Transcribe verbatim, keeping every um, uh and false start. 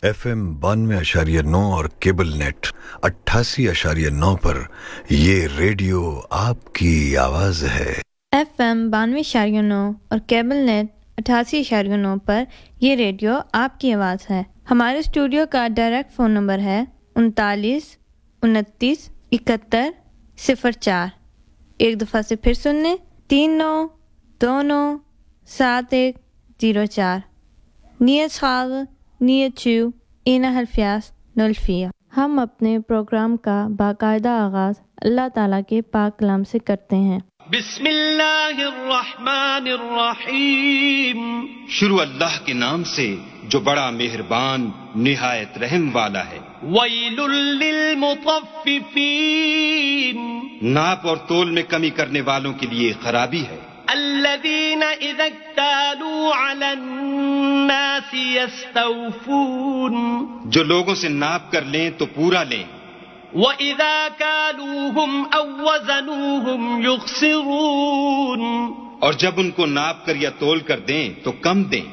F M بانوے اشاریہ نو اور کیبل نیٹ اٹھاسی اشاریہ نو پر یہ ریڈیو آپ کی آواز ہے۔ ایف ایم بانوے اشاریہ نو اور کیبل نیٹ اٹھاسی اشاریہ نو پر یہ ریڈیو آپ کی آواز ہے۔ ہمارے اسٹوڈیو کا ڈائریکٹ فون نمبر ہے انتالیس انتیس اکہتر صفر چار۔ ایک دفعہ سے پھر سن لیں، تین نو دو نو سات ایک زیرو چار۔ نیت خواہ نیت چو اینا حلفیاس نلفیہ۔ ہم اپنے پروگرام کا باقاعدہ آغاز اللہ تعالیٰ کے پاک کلام سے کرتے ہیں۔ بسم اللہ الرحمن الرحیم، شروع اللہ کے نام سے جو بڑا مہربان نہایت رحم والا ہے۔ ویل للمطففین، ناپ اور تول میں کمی کرنے والوں کے لیے خرابی ہے۔ الذین اذا اکتالوا علی الناس یستوفون، جو لوگوں سے ناپ کر لیں تو پورا لیں، وَإِذَا كَالُوهُمْ أَوْ وَّزَنُوهُمْ يُخْسِرُونَ، اور جب ان کو ناپ کر یا تول کر دیں تو کم دیں۔